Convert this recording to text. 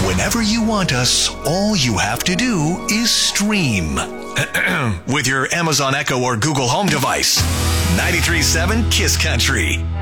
Whenever you want us, all you have to do is stream. With your Amazon Echo or Google Home device. 93.7 Kiss Country.